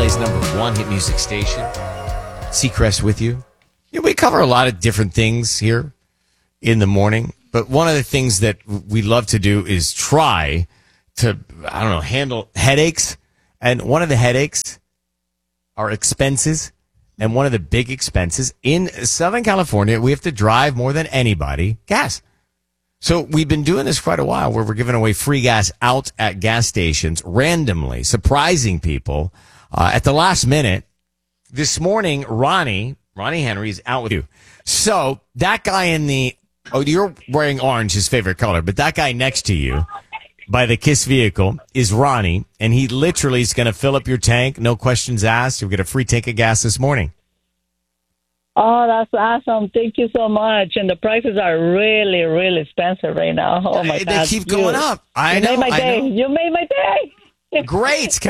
LA's #1 hit music station. Seacrest with you. We cover a lot of different things here in the morning, but one of the things that we love to do is try to, handle headaches. And one of the headaches are expenses. And one of the big expenses in Southern California, we have to drive more than anybody gas. So we've been doing this quite a while where we're giving away free gas out at gas stations randomly, surprising people at the last minute. This morning, Ronnie Henry is out with you. So that guy you're wearing orange, his favorite color, but that guy next to you by the KISS vehicle is Ronnie, and he literally is going to fill up your tank, no questions asked. You'll get a free tank of gas this morning. Oh, that's awesome. Thank you so much. And the prices are really, really expensive right now. Oh, my God. They keep going up. I know. You made my day. Great.